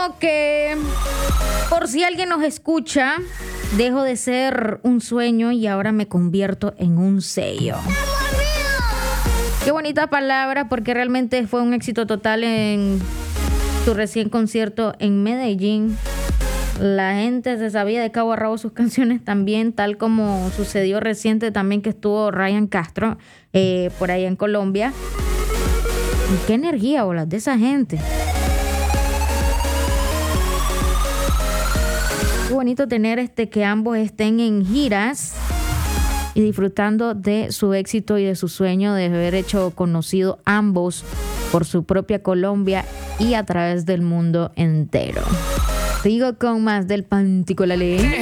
Que por si alguien nos escucha, dejo de ser un sueño y ahora me convierto en un sello. Qué bonita palabra, porque realmente fue un éxito total en su recién concierto en Medellín. La gente se sabía de cabo a rabo sus canciones también, tal como sucedió reciente también que estuvo Ryan Castro por allá en Colombia. Y qué energía, bolas, de esa gente. Qué bonito tener que ambos estén en giras y disfrutando de su éxito y de su sueño de haber hecho conocido ambos por su propia Colombia y a través del mundo entero. Sigo con más del Panticolale.